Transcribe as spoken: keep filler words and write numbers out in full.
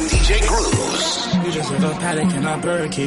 D J Grooves. We just live a paddock in our Berkey.